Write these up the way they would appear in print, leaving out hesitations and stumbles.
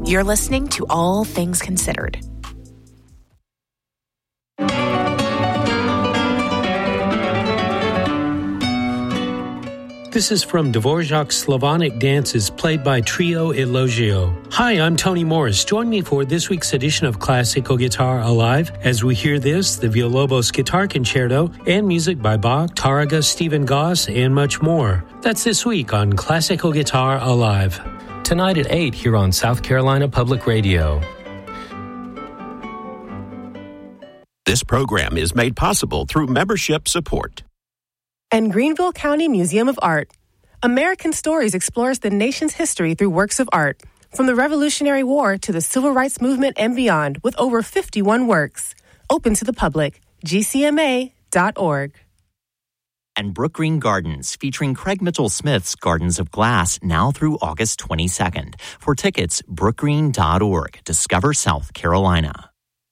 You're listening to All Things Considered. This is from Dvorak's Slavonic Dances, played by Trio Elogio. Hi, I'm Tony Morris. Join me for this week's edition of Classical Guitar Alive as we hear this, the Villalobos Guitar Concerto, and music by Bach, Tárrega, Stephen Goss, and much more. That's this week on Classical Guitar Alive. Tonight at 8 here on South Carolina Public Radio. This program is made possible through membership support. And Greenville County Museum of Art. American Stories explores the nation's history through works of art, from the Revolutionary War to the Civil Rights Movement and beyond, with over 51 works. Open to the public. GCMA.org. And Brook Green Gardens, featuring Craig Mitchell-Smith's Gardens of Glass, now through August 22nd. For tickets, brookgreen.org. Discover South Carolina.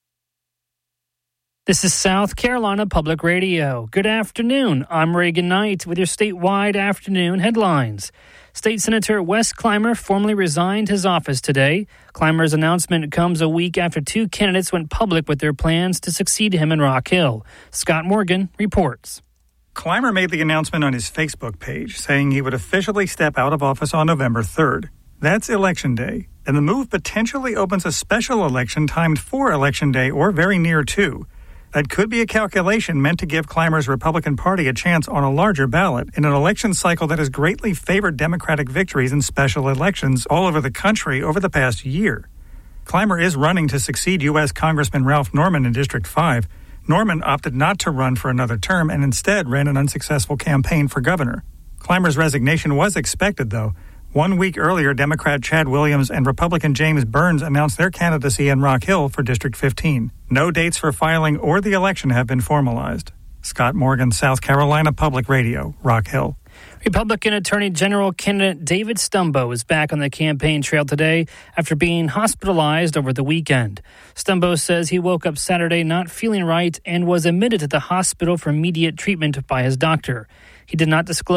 This is South Carolina Public Radio. Good afternoon. I'm Reagan Knight with your statewide afternoon headlines. State Senator Wes Clymer formally resigned his office today. Clymer's announcement comes a week after two candidates went public with their plans to succeed him in Rock Hill. Scott Morgan reports. Clymer made the announcement on his Facebook page, saying he would officially step out of office on November 3rd. That's Election Day, and the move potentially opens a special election timed for Election Day or very near to. That could be a calculation meant to give Clymer's Republican Party a chance on a larger ballot in an election cycle that has greatly favored Democratic victories in special elections all over the country over the past year. Clymer is running to succeed U.S. Congressman Ralph Norman in District 5. Norman opted not to run for another term and instead ran an unsuccessful campaign for governor. Clymer's resignation was expected, though. 1 week earlier, Democrat Chad Williams and Republican James Burns announced their candidacy in Rock Hill for District 15. No dates for filing or the election have been formalized. Scott Morgan, South Carolina Public Radio, Rock Hill. Republican Attorney General candidate David Stumbo is back on the campaign trail today after being hospitalized over the weekend. Stumbo says he woke up Saturday not feeling right and was admitted to the hospital for immediate treatment by his doctor. He did not disclose